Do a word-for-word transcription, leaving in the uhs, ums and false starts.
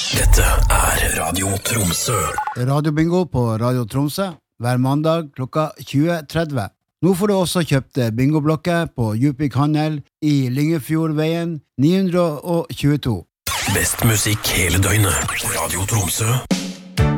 Dette er Radio Tromsø. Radiobingo på Radio Tromsø hver mandag klokka tjue tretti. Nå får du også kjøpt bingoblokker på Djupvik Handel i Lyngefjordveien ni hundre tjueto. Best musikk hele døgnet. Radio Tromsø.